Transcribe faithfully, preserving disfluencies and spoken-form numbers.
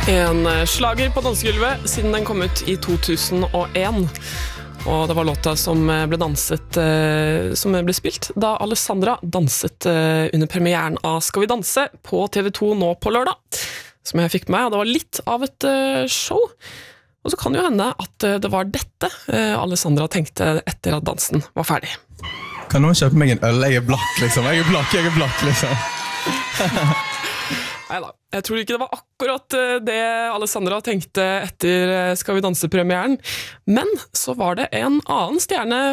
En slager på dansegulvet siden den kom ut i to tusen og en. Og det var låta som ble danset, som ble spilt da Alessandra danset under premieren av Skal vi danse på T V to nå på lørdag, som jeg fikk med meg, og det var litt av et show. Og så kan det jo hende at det var dette Alessandra tenkte etter at dansen var ferdig. Kan noen kjøpe meg en øl? Jeg er blakk, liksom. Jeg er blakk, jeg er blakk, liksom. Neida, jeg tror ikke det var akkurat det Alessandra tenkte etter Skal vi danse-premieren, men så var det en annen stjerne